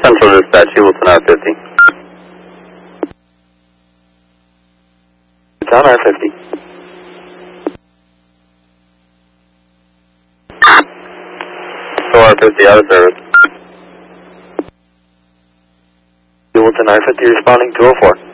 Central Dispatch, Hewlton R50. Town R50. R50 out of service. Hewlton R50 responding 204.